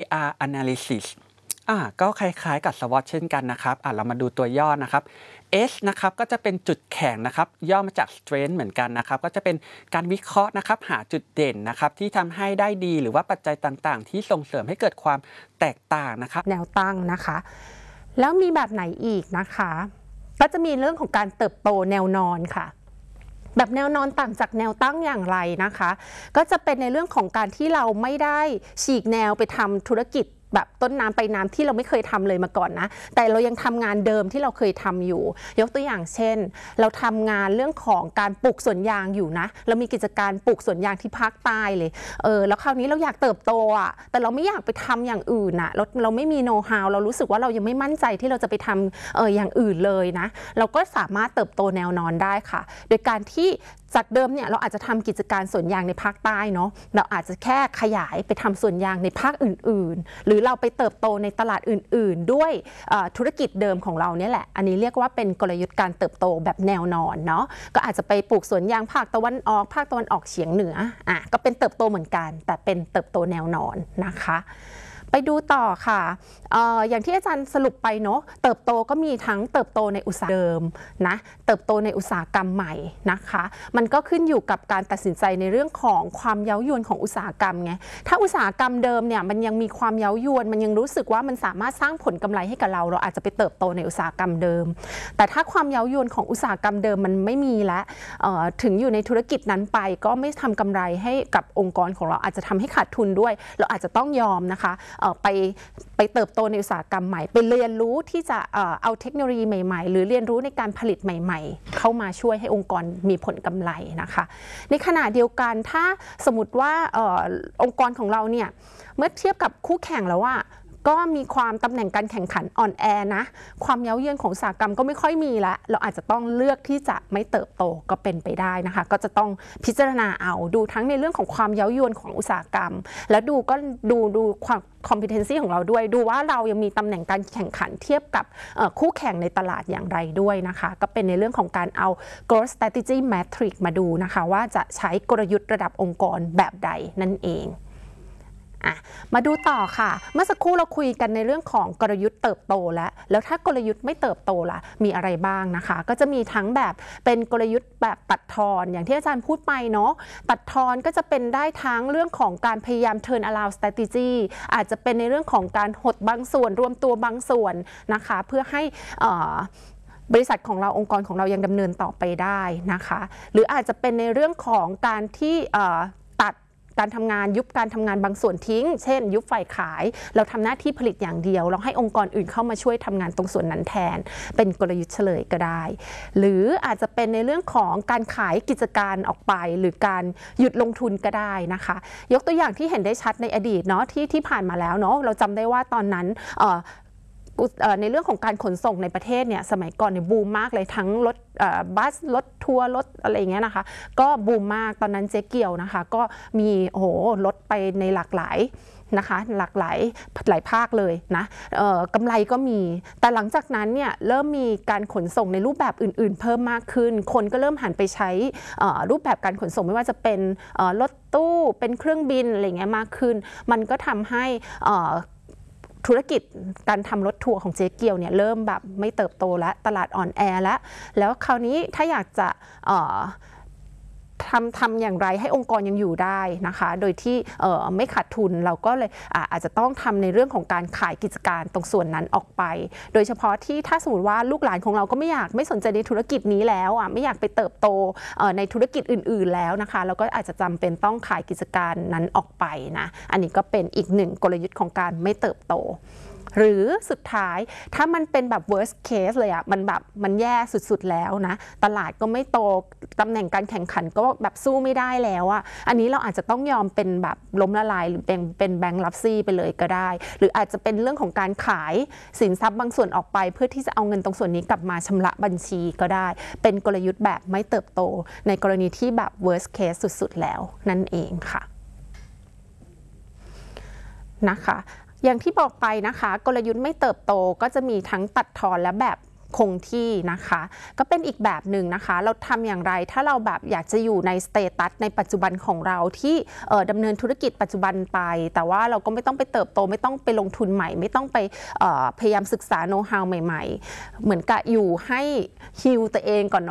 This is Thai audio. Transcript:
SVR analysis ก็คล้ายๆกับ SWOT เช่นกันนะครับเรามาดูตัวย่อนะครับ S นะครับก็จะเป็นจุดแข็งนะครับย่อมาจาก strength เหมือนกันนะครับก็จะเป็นการวิเคราะห์นะครับหาจุดเด่นนะครับที่ทำให้ได้ดีหรือว่าปัจจัยต่างๆที่ส่งเสริมให้เกิดความแตกต่างนะครับแนวตั้งนะคะแล้วมีแบบไหนอีกนะคะก็จะมีเรื่องของการเติบโตแนวนอนค่ะแบบแนวนอนต่างจากแนวตั้งอย่างไรนะคะก็จะเป็นในเรื่องของการที่เราไม่ได้ฉีกแนวไปทำธุรกิจแบบต้นน้ำไปน้ำที่เราไม่เคยทำเลยมาก่อนนะแต่เรายังทำงานเดิมที่เราเคยทำอยู่ยกตัวอย่างเช่นเราทำงานเรื่องของการปลูกสวนยางอยู่นะเรามีกิจการปลูกสวนยางที่ภาคใต้เลยแล้วคราวนี้เราอยากเติบโตแต่เราไม่อยากไปทำอย่างอื่นเราไม่มีโน้ตฮาวเรารู้สึกว่าเรายังไม่มั่นใจที่เราจะไปทำอย่างอื่นเลยนะเราก็สามารถเติบโตแนวนอนได้ค่ะโดยการที่จากเดิมเนี่ยเราอาจจะทำกิจการสวนยางในภาคใต้เนาะเราอาจจะแค่ขยายไปทำสวนยางในภาคอื่นๆหรือเราไปเติบโตในตลาดอื่นๆด้วยธุรกิจเดิมของเราเนี่ยแหละอันนี้เรียกว่าเป็นกลยุทธ์การเติบโตแบบแนวนอนเนาะก็อาจจะไปปลูกสวนยางภาคตะวันออกภาคตะวันออกเฉียงเหนือก็เป็นเติบโตเหมือนกันแต่เป็นเติบโตแนวนอนนะคะไปดูต่อค่ะอย่างที่อาจารย์สรุปไปเนาะเติบโตก็มีทั้งเติบโตในอุตสาหกรรมเดิมนะเติบโตในอุตสาหกรรมใหม่นะคะมันก็ขึ้นอยู่กับการตัดสินใจในเรื่องของความเย้ายวนของอุตสาหกรรมไงถ้าอุตสาหกรรมเดิมเนี่ยมันยังมีความเย้ายวนมันยังรู้สึกว่ามันสามารถสร้างผลกำไรให้กับเราอาจจะไปเติบโตในอุตสาหกรรมเดิมแต่ถ้าความเย้ายวนของอุตสาหกรรมเดิมมันไม่มีแล้วถึงอยู่ในธุรกิจนั้นไปก็ไม่ทำกำไรให้กับองค์กรของเราอาจจะทำให้ขาดทุนด้วยเราอาจจะต้องยอมนะคะไปเติบโตในอุตสาหกรรมใหม่ไปเรียนรู้ที่จะเอาเทคโนโลยีใหม่ๆหรือเรียนรู้ในการผลิตใหม่ๆเข้ามาช่วยให้องค์กรมีผลกำไรนะคะในขณะเดียวกันถ้าสมมติว่าองค์กรของเราเนี่ยเมื่อเทียบกับคู่แข่งแล้วก็มีความตำแหน่งการแข่งขันอ่อนแอนะความเย้าเยือนของอุตสาหกรรมก็ไม่ค่อยมีละเราอาจจะต้องเลือกที่จะไม่เติบโตก็เป็นไปได้นะคะก็จะต้องพิจารณาเอาดูทั้งในเรื่องของความเย้ายวนของอุตสาหกรรมแล้วดูความ competency ของเราด้วยดูว่าเรายังมีตำแหน่งการแข่งขันเทียบกับคู่แข่งในตลาดอย่างไรด้วยนะคะก็เป็นในเรื่องของการเอา growth strategy matrix มาดูนะคะว่าจะใช้กลยุทธ์ระดับองค์กรแบบใดนั่นเองมาดูต่อค่ะเมื่อสักครู่เราคุยกันในเรื่องของกลยุทธ์เติบโตแล้วถ้ากลยุทธ์ไม่เติบโตล่ะมีอะไรบ้างนะคะก็จะมีทั้งแบบเป็นกลยุทธ์แบบตัดทอนอย่างที่อาจารย์พูดไปเนาะตัดทอนก็จะเป็นได้ทั้งเรื่องของการพยายาม turn around strategy อาจจะเป็นในเรื่องของการหดบางส่วนรวมตัวบางส่วนนะคะเพื่อให้บริษัทของเราองค์กรของเรายังดำเนินต่อไปได้นะคะหรืออาจจะเป็นในเรื่องของการที่การทำงานยุบการทำงานบางส่วนทิ้งเช่นยุบฝ่ายขายเราทำหน้าที่ผลิตอย่างเดียวเราให้องค์กรอื่นเข้ามาช่วยทำงานตรงส่วนนั้นแทนเป็นกลยุทธ์เฉลยก็ได้หรืออาจจะเป็นในเรื่องของการขายกิจการออกไปหรือการหยุดลงทุนก็ได้นะคะยกตัวอย่างที่เห็นได้ชัดในอดีตเนาะที่ผ่านมาแล้วเนาะเราจำได้ว่าตอนนั้นในเรื่องของการขนส่งในประเทศเนี่ยสมัยก่อนเนี่ยบูมมากเลยทั้งรถบัสรถทัวร์รถอะไรอย่างเงี้ยนะคะก็บูมมากตอนนั้นเจ๊เกียวนะคะก็มีรถไปในหลากหลายนะคะหลากหลายภาคเลยนะกำไรก็มีแต่หลังจากนั้นเนี่ยเริ่มมีการขนส่งในรูปแบบอื่นๆเพิ่มมากขึ้นคนก็เริ่มหันไปใช้รูปแบบการขนส่งไม่ว่าจะเป็นรถตู้เป็นเครื่องบินอะไรเงี้ยมากขึ้นมันก็ทำให้ธุรกิจการทำรถทัวร์ของเจ๊เกียวเนี่ยเริ่มแบบไม่เติบโตแล้วตลาดอ่อนแอแล้วคราวนี้ถ้าอยากจะทำอย่างไรให้องค์กรยังอยู่ได้นะคะโดยที่ไม่ขาดทุนเราก็เลยอาจจะต้องทำในเรื่องของการขายกิจการตรงส่วนนั้นออกไปโดยเฉพาะที่ถ้าสมมติว่าลูกหลานของเราก็ไม่สนใจในธุรกิจนี้แล้วไม่อยากไปเติบโตในธุรกิจอื่นๆแล้วนะคะเราก็อาจจะจำเป็นต้องขายกิจการนั้นออกไปนะอันนี้ก็เป็นอีกหนึ่งกลยุทธ์ของการไม่เติบโตหรือสุดท้ายถ้ามันเป็นแบบ worst case เลยมันแย่สุดๆแล้วนะตลาดก็ไม่โตตำแหน่งการแข่งขันก็แบบสู้ไม่ได้แล้วอันนี้เราอาจจะต้องยอมเป็นแบบล้มละลายหรือเป็นแบงก์รับซี่ไปเลยก็ได้หรืออาจจะเป็นเรื่องของการขายสินทรัพย์บางส่วนออกไปเพื่อที่จะเอาเงินตรงส่วนนี้กลับมาชำระบัญชีก็ได้เป็นกลยุทธ์แบบไม่เติบโตในกรณีที่แบบ worst case สุดๆแล้วนั่นเองค่ะนะคะอย่างที่บอกไปนะคะกลยุทธ์ไม่เติบโตก็จะมีทั้งตัดทอนและแบบคงที่นะคะก็เป็นอีกแบบหนึ่งนะคะเราทำอย่างไรถ้าเราแบบอยากจะอยู่ในสเตตัสในปัจจุบันของเราที่ดำเนินธุรกิจปัจจุบันไปแต่ว่าเราก็ไม่ต้องไปเติบโตไม่ต้องไปลงทุนใหม่ไม่ต้องไปพยายามศึกษาโน้ตฮาวใหม่ๆเหมือนกับอยู่ให้ฮีลตัวเองก่อน